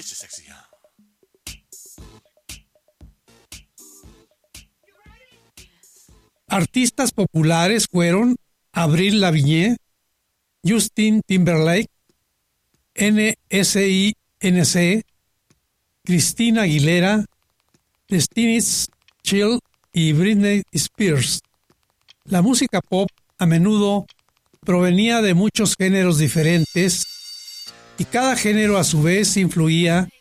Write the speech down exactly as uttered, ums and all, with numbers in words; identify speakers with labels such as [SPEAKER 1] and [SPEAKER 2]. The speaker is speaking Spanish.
[SPEAKER 1] Artistas populares fueron Avril Lavigne, Justin Timberlake, N S I N C, Christina Aguilera, Destiny's Child y Britney Spears. La música pop a menudo provenía de muchos géneros diferentes y cada género a su vez influía